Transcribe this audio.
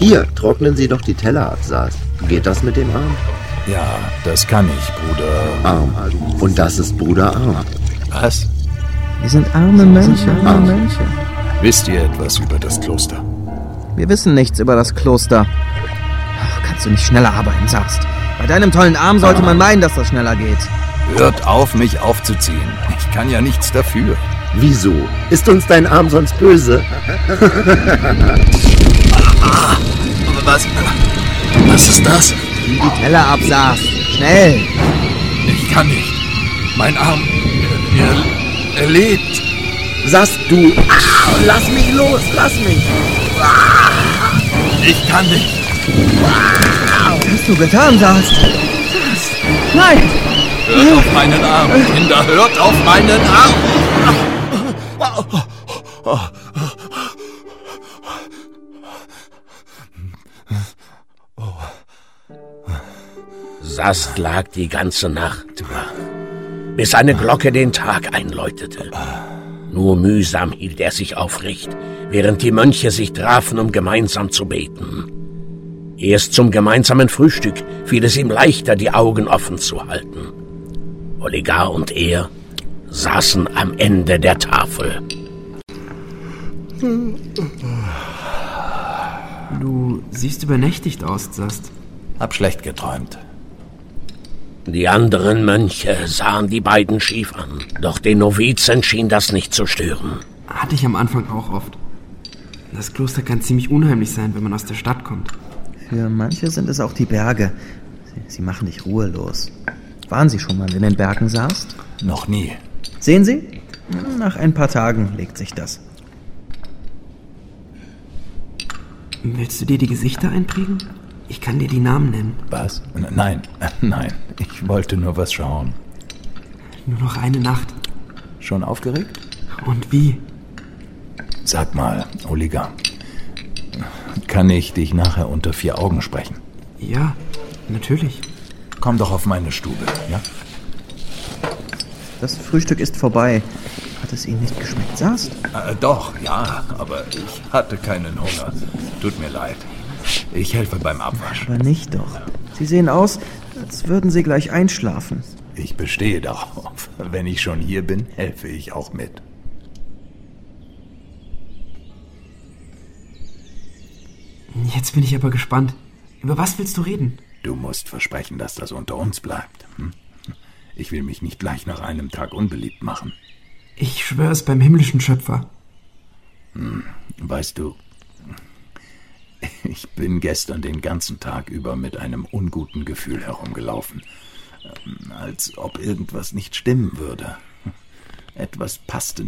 Hier, trocknen Sie doch die Teller ab, Saas. Geht das mit dem Arm? Ja, das kann ich, Bruder. Arm. Und das ist Bruder Arm. Was? Wir sind arme Mönche. Wisst ihr etwas über das Kloster? Wir wissen nichts über das Kloster. Ach, kannst du nicht schneller arbeiten, Saas? Bei deinem tollen Arm sollte man meinen, dass das schneller geht. Hört auf, mich aufzuziehen. Ich kann ja nichts dafür. Wieso? Ist uns dein Arm sonst böse? Was ist das? Die Teller ab, Saas. Schnell! Ich kann nicht. Mein Arm, er lebt. Saas, du... lass mich los, lass mich! Ich kann nicht. Was hast du getan, Saas? Nein! Hört auf meinen Arm, Kinder, hört auf meinen Arm! Sast lag die ganze Nacht wach, bis eine Glocke den Tag einläutete. Nur mühsam hielt er sich aufrecht, während die Mönche sich trafen, um gemeinsam zu beten. Erst zum gemeinsamen Frühstück fiel es ihm leichter, die Augen offen zu halten. Oligar und er saßen am Ende der Tafel. Du siehst übernächtigt aus, Sast. Hab schlecht geträumt. Die anderen Mönche sahen die beiden schief an, doch den Novizen schien das nicht zu stören. Hatte ich am Anfang auch oft. Das Kloster kann ziemlich unheimlich sein, wenn man aus der Stadt kommt. Für manche sind es auch die Berge. Sie machen dich ruhelos. Waren Sie schon mal in den Bergen, Saas? Noch nie. Sehen Sie? Nach ein paar Tagen legt sich das. Willst du dir die Gesichter einprägen? Ich kann dir die Namen nennen. Was? Nein. Ich wollte nur was schauen. Nur noch eine Nacht. Schon aufgeregt? Und wie? Sag mal, Oligar, kann ich dich nachher unter 4 Augen sprechen? Ja, natürlich. Komm doch auf meine Stube, ja? Das Frühstück ist vorbei. Hat es Ihnen nicht geschmeckt, Saas? Doch, ja, aber ich hatte keinen Hunger. Tut mir leid. Ich helfe beim Abwasch. Aber nicht doch. Sie sehen aus, als würden Sie gleich einschlafen. Ich bestehe darauf. Wenn ich schon hier bin, helfe ich auch mit. Jetzt bin ich aber gespannt. Über was willst du reden? Du musst versprechen, dass das unter uns bleibt. Ich will mich nicht gleich nach einem Tag unbeliebt machen. Ich schwöre es beim himmlischen Schöpfer. Weißt du, ich bin gestern den ganzen Tag über mit einem unguten Gefühl herumgelaufen. Als ob irgendwas nicht stimmen würde. Etwas passte